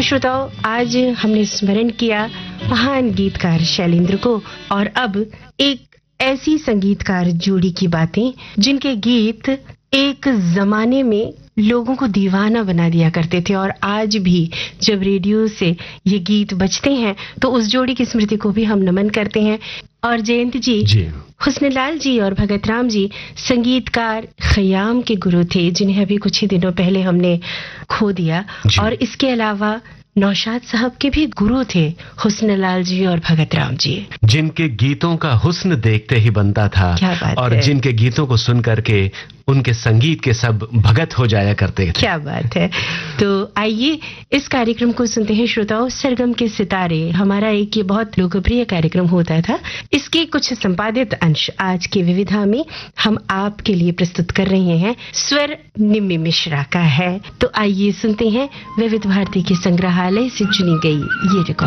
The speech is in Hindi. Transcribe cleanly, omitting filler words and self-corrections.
श्रोताओं, आज हमने स्मरण किया महान गीतकार शैलेंद्र को और अब एक ऐसी संगीतकार जोड़ी की बातें जिनके गीत एक जमाने में लोगों को दीवाना बना दिया करते थे और आज भी जब रेडियो से ये गीत बजते हैं तो उस जोड़ी की स्मृति को भी हम नमन करते हैं। और जयंत जी, हुस्नलाल जी और भगत राम जी संगीतकार खयाम के गुरु थे जिन्हें अभी कुछ ही दिनों पहले हमने खो दिया। और इसके अलावा नौशाद साहब के भी गुरु थे हुस्नलाल जी और भगत राम जी, जिनके गीतों का हुस्न देखते ही बनता था। क्या बात और है। जिनके गीतों को सुन करके उनके संगीत के सब भगत हो जाया करते थे। क्या बात है। तो आइए इस कार्यक्रम को सुनते हैं श्रोताओं। सरगम के सितारे हमारा एक ये बहुत लोकप्रिय कार्यक्रम होता था। इसके कुछ संपादित अंश आज के विविधा में हम आपके लिए प्रस्तुत कर रहे हैं। स्वर निम्मी मिश्रा का है। तो आइए सुनते हैं विविध भारती के संग्रहालय से चुनी गई ये रिकॉर्ड।